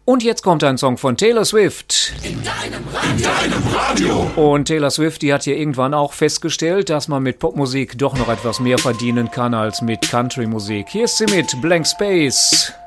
Und jetzt kommt ein Song von Taylor Swift. In deinem Radio. Und Taylor Swift, die hat hier irgendwann auch festgestellt, dass man mit Popmusik doch noch etwas mehr verdienen kann als mit Country-Musik. Hier ist sie mit Blank Space.